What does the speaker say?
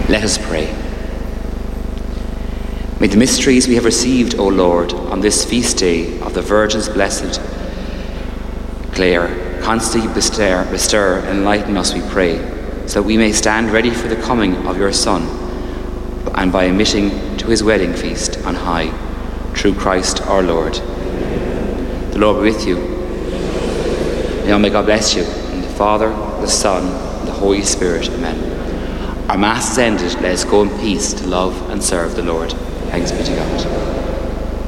Let us pray. May the mysteries we have received, O Lord, on this feast day of the Virgin's blessed Clare, constantly bestir and enlighten us, we pray, so that we may stand ready for the coming of your Son, and by admitting to his wedding feast on high, through Christ our Lord. The Lord be with you. Now may God bless you, in the Father, the Son, and the Holy Spirit. Amen. Our Mass is ended. Let us go in peace to love and serve the Lord. Thanks be to God.